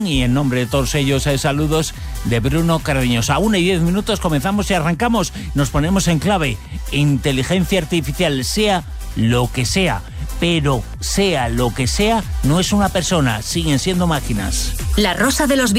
Y en nombre de todos ellos, saludos de Bruno Cardeñosa. 1:10 comenzamos y arrancamos. Nos ponemos en clave. Inteligencia artificial, sea lo que sea, pero sea lo que sea, no es una persona, siguen siendo máquinas. La Rosa de los